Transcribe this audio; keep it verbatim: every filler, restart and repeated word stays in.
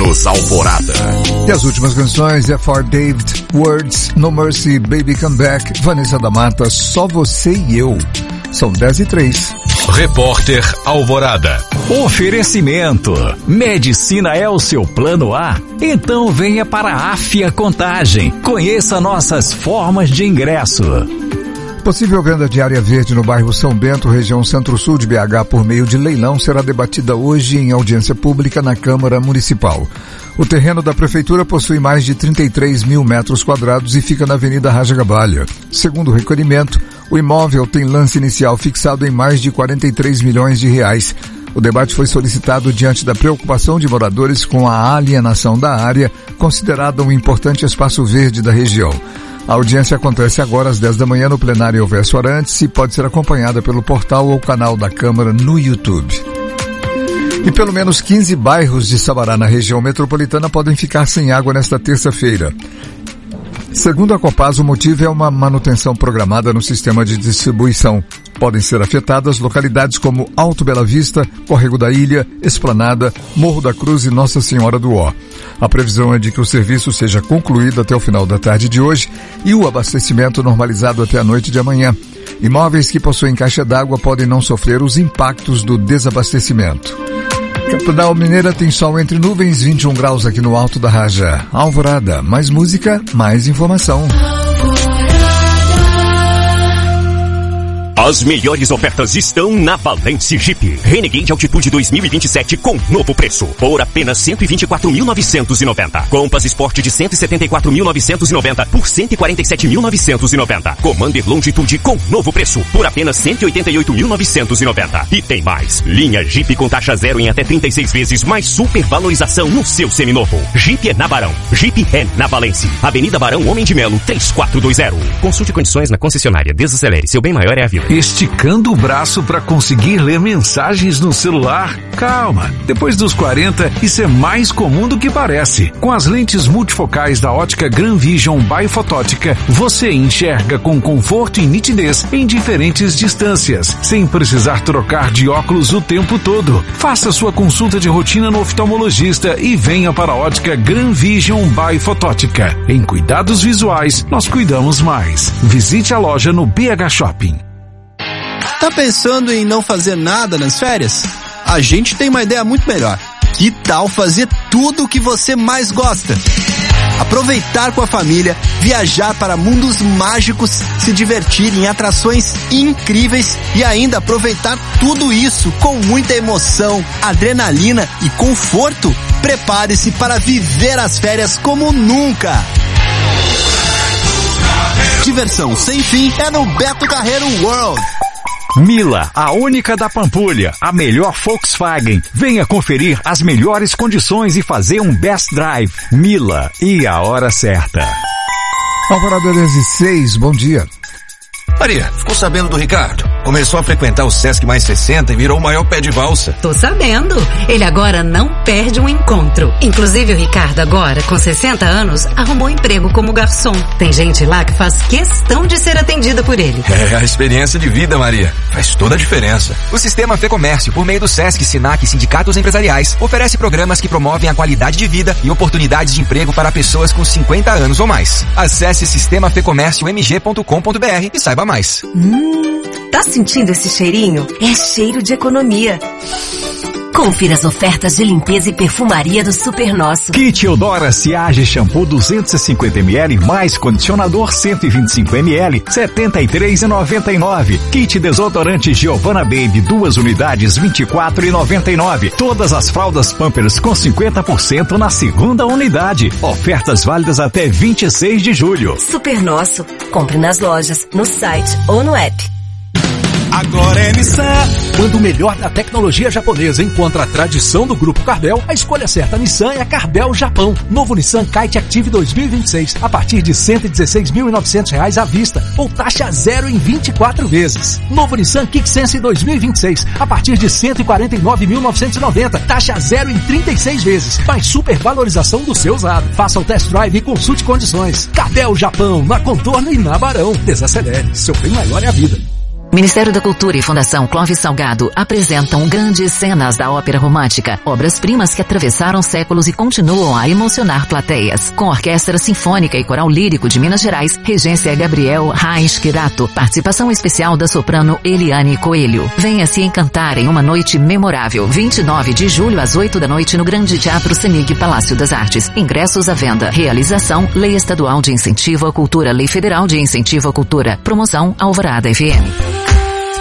Eventos Alvorada. E as últimas canções é For David, Words, No Mercy, Baby Come Back, Vanessa da Mata, Só Você e Eu. São dez e três. Repórter Alvorada. Oferecimento. Medicina é o seu plano A? Então venha para a Afia Contagem. Conheça nossas formas de ingresso. Possível venda de área verde no bairro São Bento, região Centro-Sul de B H, por meio de leilão, será debatida hoje em audiência pública na Câmara Municipal. O terreno da Prefeitura possui mais de trinta e três mil metros quadrados e fica na Avenida Raja Gabalha. Segundo o requerimento, o imóvel tem lance inicial fixado em mais de quarenta e três milhões de reais. O debate foi solicitado diante da preocupação de moradores com a alienação da área, considerada um importante espaço verde da região. A audiência acontece agora às dez da manhã no plenário Elvésio Arantes e pode ser acompanhada pelo portal ou canal da Câmara no YouTube. E pelo menos quinze bairros de Sabará, na região metropolitana, podem ficar sem água nesta terça-feira. Segundo a Copasa, o motivo é uma manutenção programada no sistema de distribuição. Podem ser afetadas localidades como Alto Bela Vista, Córrego da Ilha, Esplanada, Morro da Cruz e Nossa Senhora do Ó. A previsão é de que o serviço seja concluído até o final da tarde de hoje e o abastecimento normalizado até a noite de amanhã. Imóveis que possuem caixa d'água podem não sofrer os impactos do desabastecimento. Capital Mineira tem sol entre nuvens, vinte e um graus aqui no Alto da Raja. Alvorada, mais música, mais informação. As melhores ofertas estão na Valence Jeep. Renegade Altitude dois mil e vinte e sete com novo preço, por apenas cento e vinte e quatro mil novecentos e noventa. Compass Sport de cento e setenta e quatro mil novecentos e noventa por cento e quarenta e sete mil novecentos e noventa. Commander Longitude com novo preço, por apenas cento e oitenta e oito mil novecentos e noventa. E tem mais. Linha Jeep com taxa zero em até trinta e seis vezes, mais supervalorização no seu seminovo. Jeep é na Barão. Jeep é na Valence. Avenida Barão Homem de Melo, três quatro dois zero. Consulte condições na concessionária. Desacelere. Seu bem maior é a vida. Esticando o braço para conseguir ler mensagens no celular? Calma, depois dos quarenta, isso é mais comum do que parece. Com as lentes multifocais da ótica Gran Vision by Fotótica, você enxerga com conforto e nitidez em diferentes distâncias, sem precisar trocar de óculos o tempo todo. Faça sua consulta de rotina no oftalmologista e venha para a ótica Gran Vision by Fotótica. Em cuidados visuais, nós cuidamos mais. Visite a loja no B H Shopping. Tá pensando em não fazer nada nas férias? A gente tem uma ideia muito melhor. Que tal fazer tudo o que você mais gosta? Aproveitar com a família, viajar para mundos mágicos, se divertir em atrações incríveis e ainda aproveitar tudo isso com muita emoção, adrenalina e conforto? Prepare-se para viver as férias como nunca! Diversão sem fim é no Beto Carreiro World. Mila, a única da Pampulha, a melhor Volkswagen. Venha conferir as melhores condições e fazer um best drive. Mila, e a hora certa. Alvorada dez e seis, bom dia. Maria, ficou sabendo do Ricardo? Começou a frequentar o Sesc Mais sessenta e virou o maior pé de valsa. Tô sabendo. Ele agora não perde um encontro. Inclusive o Ricardo agora, com sessenta anos, arrumou emprego como garçom. Tem gente lá que faz questão de ser atendida por ele. É a experiência de vida, Maria. Faz toda a diferença. O Sistema Fê Comércio, por meio do Sesc, Sinac e sindicatos empresariais, oferece programas que promovem a qualidade de vida e oportunidades de emprego para pessoas com cinquenta anos ou mais. Acesse sistema fê comércio m g ponto com ponto b r e saiba mais. Hum, tá sentindo esse cheirinho? É cheiro de economia. Confira as ofertas de limpeza e perfumaria do Super Nosso. Kit Eudora Siage Shampoo duzentos e cinquenta mililitros mais condicionador cento e vinte e cinco mililitros, setenta e três reais e noventa e nove centavos. Kit desodorante Giovanna Baby, duas unidades, vinte e quatro reais e noventa e nove centavos. Todas as fraldas Pampers com cinquenta por cento na segunda unidade. Ofertas válidas até vinte e seis de julho. Super Nosso. Compre nas lojas, no site ou no app. Agora é Nissan. Quando o melhor da tecnologia japonesa encontra a tradição do Grupo Carbel, a escolha certa Nissan é a Carbel Japão. Novo Nissan Kite Active dois mil e vinte e seis, a partir de cento e dezesseis mil e novecentos reais à vista, ou taxa zero em vinte e quatro vezes. Novo Nissan Kick Sense dois mil e vinte e seis, a partir de cento e quarenta e nove mil novecentos e noventa, taxa zero em trinta e seis vezes, mais supervalorização do seu usado. Faça o test drive e consulte condições. Carbel Japão, na Contorno e na Barão. Desacelere, seu bem maior é a vida. Ministério da Cultura e Fundação Clóvis Salgado apresentam grandes cenas da ópera romântica, obras-primas que atravessaram séculos e continuam a emocionar plateias. Com Orquestra Sinfônica e Coral Lírico de Minas Gerais, regência Gabriel Reis Quirato, participação especial da soprano Eliane Coelho. Venha se encantar em uma noite memorável, vinte e nove de julho às oito da noite no Grande Teatro Semig Palácio das Artes. Ingressos à venda. Realização Lei Estadual de Incentivo à Cultura, Lei Federal de Incentivo à Cultura. Promoção Alvorada F M.